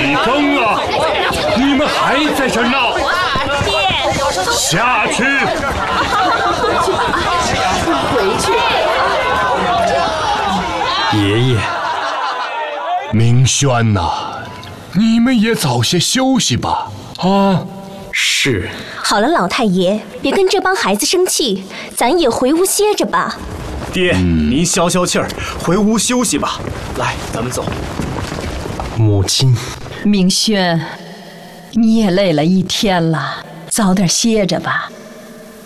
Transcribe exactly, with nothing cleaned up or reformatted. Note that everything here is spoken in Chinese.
几更了？你们还在这闹？下去！ 回去。 爷爷，明轩呐、啊，你们也早些休息吧。啊， 是。 好了，老太爷，别跟这帮孩子生气，咱也回屋歇着吧。 爹，嗯、您消消气儿，回屋休息吧。来，咱们走。 母亲， 明轩，你也累了一天了，早点歇着吧。